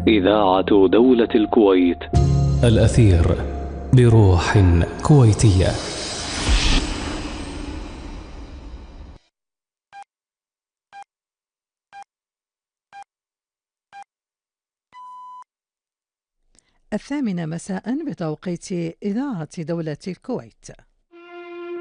إذاعة دولة الكويت. الأثير بروح كويتية. الثامنة مساء بتوقيت إذاعة دولة الكويت.